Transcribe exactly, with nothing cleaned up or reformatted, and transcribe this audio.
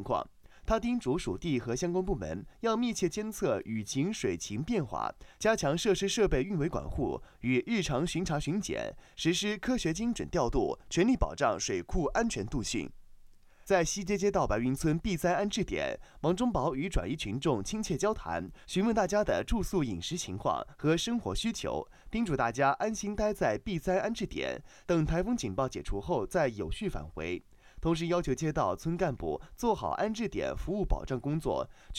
况。他叮嘱属地和相关部门要密切监测雨情水情变化，加强设施设备运维管护与日常巡查巡检，实施科学精准调度，全力保障水库安全度汛。在西街街道白云村避灾安置点，王忠宝与转移群众亲切交谈，询问大家的住宿饮食情况和生活需求，叮嘱大家安心待在避灾安置点，等台风警报解除后再有序返回。同时要求街道村干部做好安置点服务保障工作，确